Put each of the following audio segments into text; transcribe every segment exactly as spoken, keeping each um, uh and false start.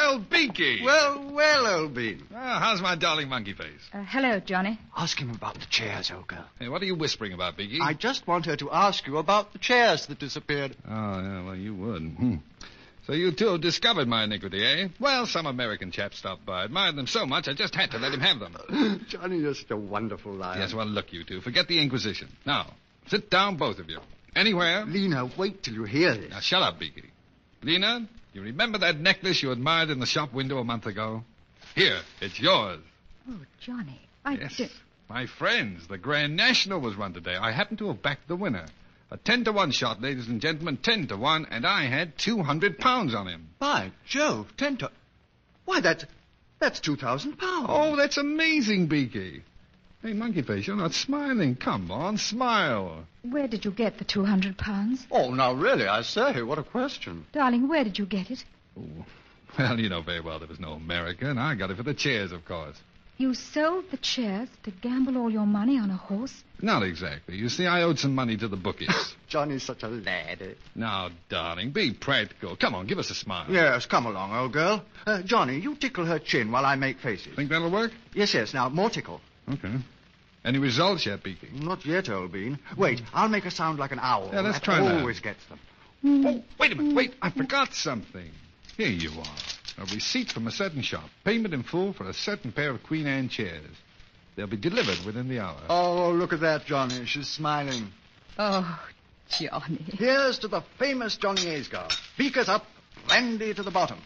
Well, Beaky. Well, well, old bean. Ah, how's my darling monkey face? Uh, hello, Johnny. Ask him about the chairs, old girl. Hey, what are you whispering about, Beaky? I just want her to ask you about the chairs that disappeared. Oh, yeah, well, you would. Hmm. So you two have discovered my iniquity, eh? Well, some American chap stopped by. Admired them so much, I just had to let him have them. Johnny, you're such a wonderful liar. Yes, well, look, you two. Forget the Inquisition. Now, sit down, both of you. Anywhere? Lena, wait till you hear this. Now, shut up, Beaky. Lena, you remember that necklace you admired in the shop window a month ago? Here, it's yours. Oh, Johnny, I Yes. did... My friends, the Grand National was run today. I happen to have backed the winner. A ten to one shot, ladies and gentlemen, ten to one, and I had two hundred pounds on him. By Jove, ten to... Why, that's... That's two thousand pounds. Oh, that's amazing, Beaky. Hey, Monkey Face, you're not smiling. Come on, smile. Where did you get the two hundred pounds? Oh, now, really, I say, what a question. Darling, where did you get it? Oh, well, you know very well there was no America, and I got it for the chairs, of course. You sold the chairs to gamble all your money on a horse? Not exactly. You see, I owed some money to the bookies. Johnny's such a lad. eh? Now, darling, be practical. Come on, give us a smile. Yes, come along, old girl. Uh, Johnny, you tickle her chin while I make faces. Think that'll work? Yes, yes, now, more tickle. Okay. Any results yet, Beaky? Not yet, old bean. Wait, I'll make a sound like an owl. Yeah, let's that try that. always gets them. Oh, wait a minute. Wait, I forgot something. Here you are. A receipt from a certain shop. Payment in full for a certain pair of Queen Anne chairs. They'll be delivered within the hour. Oh, look at that, Johnny. She's smiling. Oh, Johnny. Here's to the famous Johnny Aysgarth. Beakers up, brandy to the bottom.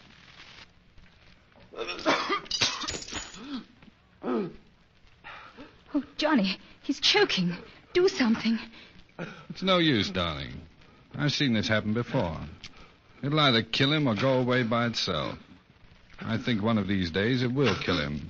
Oh, Johnny, he's choking. Do something. It's no use, darling. I've seen this happen before. It'll either kill him or go away by itself. I think one of these days it will kill him.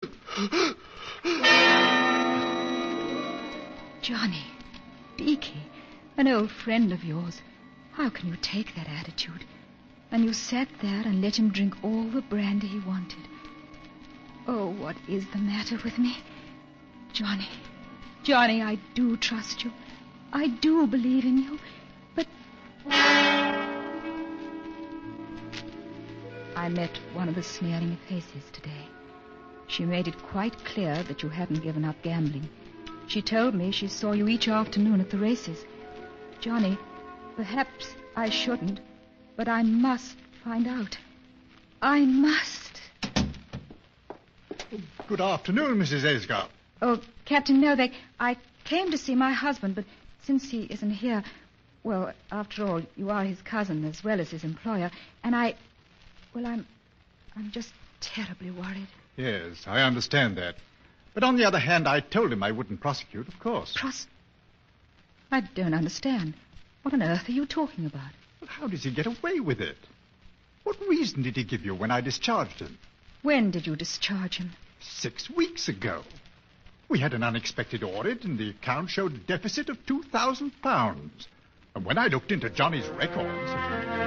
Johnny, Beaky, an old friend of yours. How can you take that attitude? And you sat there and let him drink all the brandy he wanted. Oh, what is the matter with me? Johnny, Johnny, I do trust you. I do believe in you. But... I met one of the sneering faces today. She made it quite clear that you hadn't given up gambling. She told me she saw you each afternoon at the races. Johnny, perhaps I shouldn't, but I must find out. I must. Good afternoon, Missus Aysgarth. Oh, Captain Novak, I came to see my husband, but since he isn't here, well, after all, you are his cousin as well as his employer, and I, well, I'm, I'm just terribly worried. Yes, I understand that. But on the other hand, I told him I wouldn't prosecute, of course. Pros... I don't understand. What on earth are you talking about? But how does he get away with it? What reason did he give you when I discharged him? When did you discharge him? Six weeks ago. We had an unexpected audit, and the account showed a deficit of two thousand pounds. And when I looked into Johnny's records...